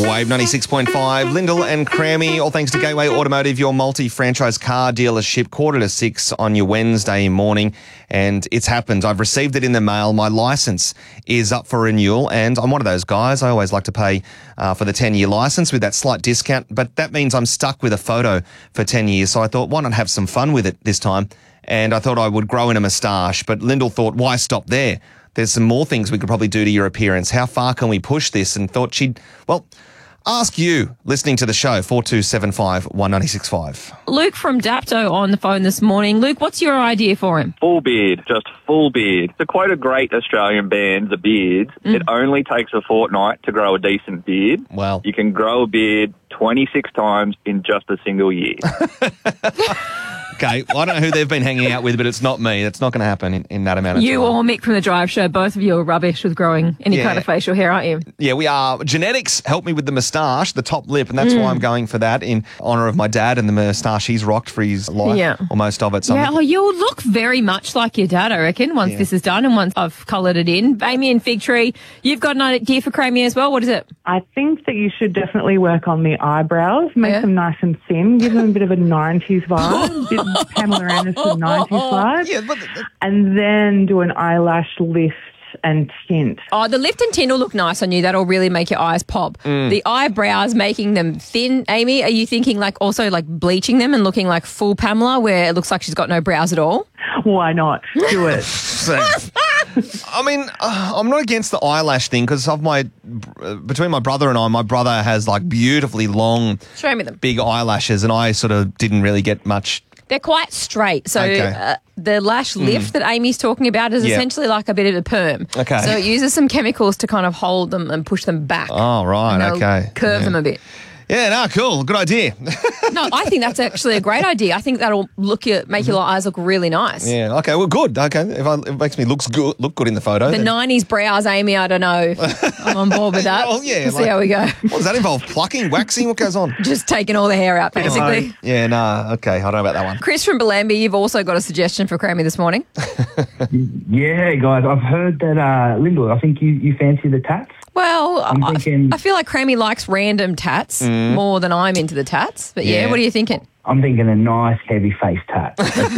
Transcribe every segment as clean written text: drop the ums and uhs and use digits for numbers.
Wave 96.5, Lyndall and Crammy, all thanks to Gateway Automotive, your multi-franchise car dealership, 5:45 on your Wednesday morning. And it's happened. I've received it in the mail. My licence is up for renewal, and I'm one of those guys. I always like to pay for the 10-year licence with that slight discount, but that means I'm stuck with a photo for 10 years. So I thought, why not have some fun with it this time? And I thought I would grow in a moustache, but Lyndall thought, why stop there? There's some more things we could probably do to your appearance. How far can we push this? And thought she'd, ask you listening to the show, 4275 196.5. Luke from Dapto on the phone this morning. Luke, what's your idea for him? Full beard, just full beard. To quote a great Australian band, The Beards, it only takes a fortnight to grow a decent beard. Well, you can grow a beard 26 times in just a single year. Okay, I don't know who they've been hanging out with, but it's not me. It's not going to happen in that amount of time. You or Mick from The Drive Show, both of you are rubbish with growing any kind of facial hair, aren't you? Yeah, we are. Genetics helped me with the moustache, the top lip, and that's why I'm going for that in honour of my dad and the moustache he's rocked for his life, or most of it. So you'll look very much like your dad, I reckon, once this is done and once I've coloured it in. Amy and Fig Tree, you've got an idea for Crammy as well. What is it? I think that you should definitely work on the eyebrows, make them nice and thin, give them a bit of a 90s vibe, bit Pamela Anderson 90s vibe, and then do an eyelash lift and tint. Oh, the lift and tint will look nice on you. That'll really make your eyes pop. The eyebrows, making them thin. Amy, are you thinking also bleaching them and looking like full Pamela where it looks like she's got no brows at all? Why not? Do it. I mean, I'm not against the eyelash thing because of between my brother and I, my brother has beautifully long, show me them, big eyelashes, and I sort of didn't really get much. They're quite straight. So the lash lift that Amy's talking about is essentially like a bit of a perm. Okay. So it uses some chemicals to kind of hold them and push them back. Oh, right. Okay. Curve them a bit. Yeah, no, cool. Good idea. No, I think that's actually a great idea. I think that'll make your eyes look really nice. Yeah, okay, well, good. Okay, if it makes me look good in the photo. The 90s brows, Amy, I don't know. I'm on board with that. Well, yeah. We'll see how we go. What does that involve? Plucking, waxing? What goes on? Just taking all the hair out, basically. Yeah, no, okay, I don't know about that one. Chris from Bellambi, you've also got a suggestion for Crammy this morning. Yeah, guys, I've heard that, Lyndall, I think you fancy the tats. Well, I feel like Crammy likes random tats more than I'm into the tats. But what are you thinking? I'm thinking a nice heavy face tat.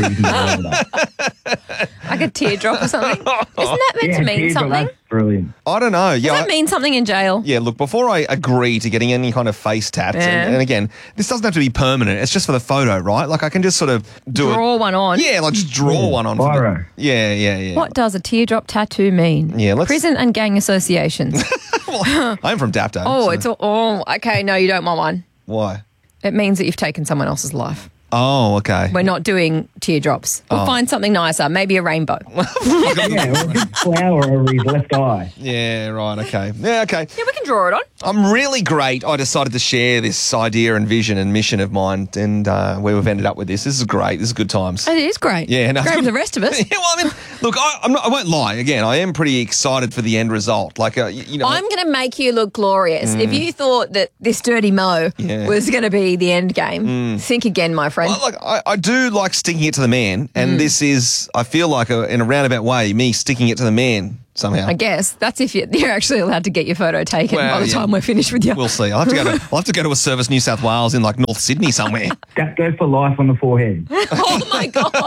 Like a teardrop or something? Isn't that meant to mean something? That's brilliant. I don't know. Does that mean something in jail? Yeah, look, before I agree to getting any kind of face tats, and again, this doesn't have to be permanent. It's just for the photo, right? Like I can just sort of draw one on. Yeah, just draw one on. Biro. Yeah. What does a teardrop tattoo mean? Yeah, prison and gang associations. I'm from Dapto. Okay. No, you don't want one. Why? It means that you've taken someone else's life. Oh, okay. We're not doing teardrops. We'll find something nicer, maybe a rainbow. Or a big flower over his left eye. Yeah, right, okay. Yeah, okay. Yeah, we can draw it on. I'm really great. I decided to share this idea and vision and mission of mine, and where we've ended up with this. This is great. This is good times. It is great. Yeah, no, great for the rest of us. Yeah, well, I mean, look, I won't lie. Again, I am pretty excited for the end result. I'm going to make you look glorious. If you thought that this dirty Mo was going to be the end game, think again, my friend. Well, I do like sticking it to the man, and this is, I feel like, in a roundabout way, me sticking it to the man somehow. I guess that's if you're actually allowed to get your photo taken by the time we're finished with you. We'll see. I'll have to go to a service New South Wales in North Sydney somewhere. That goes for life on the forehead. Oh my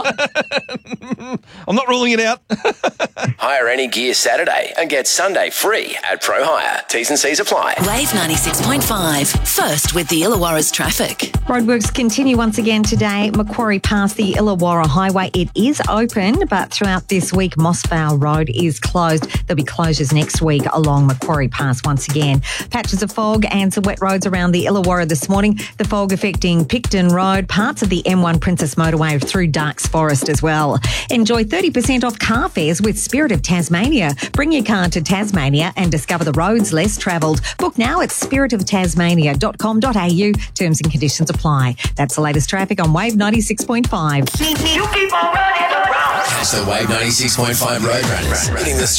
God. I'm not ruling it out. Hire any gear Saturday and get Sunday free at Pro Hire. T's and C's apply. Wave 96.5. First with the Illawarra's traffic. Roadworks continue once again today. Macquarie past the Illawarra Highway. It is open, but throughout this week, Mossvale Road is closed. There'll be closures next week along Macquarie Pass once again. Patches of fog and some wet roads around the Illawarra this morning. The fog affecting Picton Road, parts of the M1 Princess Motorway through Darks Forest as well. Enjoy 30% off car fares with Spirit of Tasmania. Bring your car to Tasmania and discover the roads less travelled. Book now at spiritoftasmania.com.au. Terms and conditions apply. That's the latest traffic on Wave 96.5. Catch the Wave 96.5 Road Runners hitting the street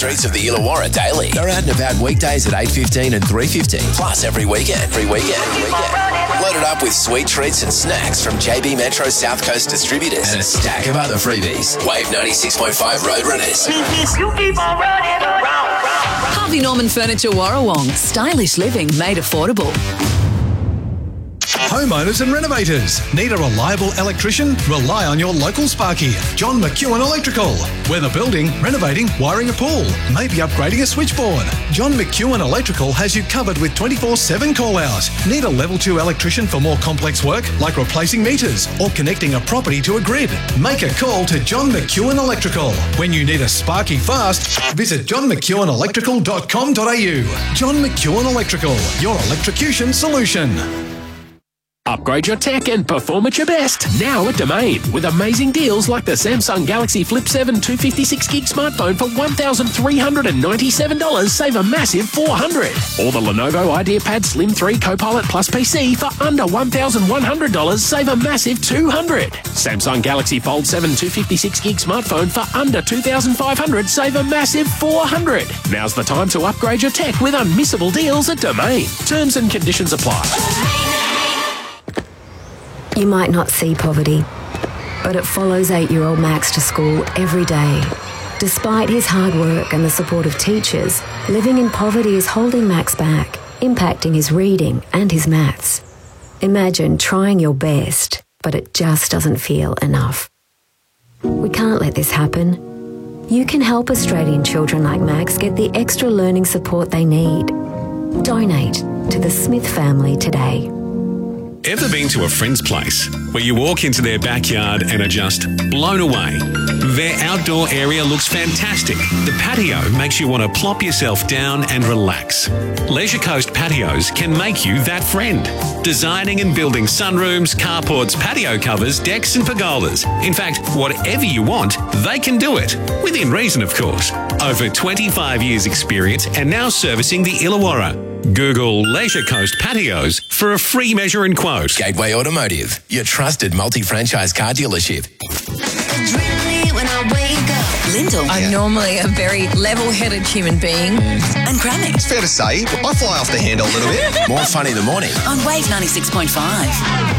streets of the Illawarra daily. They're out and about weekdays at 8:15 and 3:15. Plus every weekend. Load it up with sweet treats and snacks from JB Metro South Coast Distributors and a stack of other freebies. Wave 96.5 Roadrunners. You keep on running around. Harvey Norman Furniture Warrawong. Stylish living made affordable. Homeowners and renovators. Need a reliable electrician? Rely on your local Sparky, John McEwen Electrical. Whether building, renovating, wiring a pool, maybe upgrading a switchboard, John McEwen Electrical has you covered with 24/7 call-out. Need a level 2 electrician for more complex work like replacing meters or connecting a property to a grid? Make a call to John McEwen Electrical. When you need a Sparky fast, visit johnmcewenelectrical.com.au. John McEwen Electrical, your electrocution solution. Upgrade your tech and perform at your best now at Domain with amazing deals like the Samsung Galaxy Flip 7 256GB smartphone for $1,397, save a massive $400. Or the Lenovo IdeaPad Slim 3 Copilot Plus PC for under $1,100, save a massive $200. Samsung Galaxy Fold 7 256GB smartphone for under $2,500, save a massive $400. Now's the time to upgrade your tech with unmissable deals at Domain. Terms and conditions apply. You might not see poverty, but it follows 8-year-old Max to school every day. Despite his hard work and the support of teachers, living in poverty is holding Max back, impacting his reading and his maths. Imagine trying your best, but it just doesn't feel enough. We can't let this happen. You can help Australian children like Max get the extra learning support they need. Donate to the Smith family today. Ever been to a friend's place where you walk into their backyard and are just blown away? Their outdoor area looks fantastic. The patio makes you want to plop yourself down and relax. Leisure Coast Patios can make you that friend. Designing and building sunrooms, carports, patio covers, decks and pergolas. In fact, whatever you want, they can do it. Within reason, of course. Over 25 years experience and now servicing the Illawarra. Google Leisure Coast Patios for a free measure and quote. Gateway Automotive, your trusted multi-franchise car dealership. Lyndall. I'm normally a very level-headed human being. And Grammy. It's fair to say, I fly off the handle a little bit. More fun in the morning. On Wave 96.5.